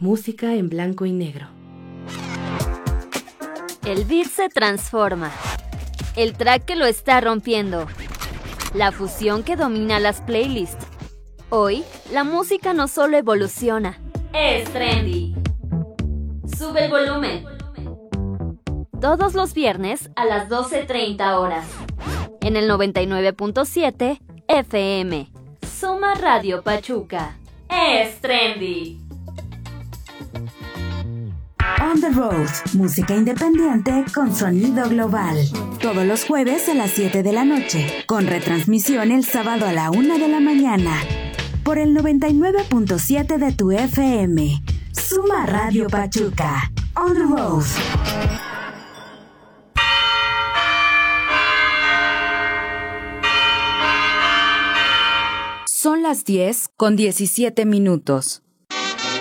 música en blanco y negro. El beat se transforma. El track que lo está rompiendo. La fusión que domina las playlists. Hoy, la música no solo evoluciona, es trendy. Sube el volumen. Todos los viernes a las 12:30 horas. En el 99.7 FM. Soma Radio Pachuca. Es trendy. On the Road, música independiente con sonido global. Todos los jueves a las 7 de la noche, con retransmisión el sábado a la 1 de la mañana. Por el 99.7 de tu FM. Suma Radio Pachuca. On the Road. Son las 10:17.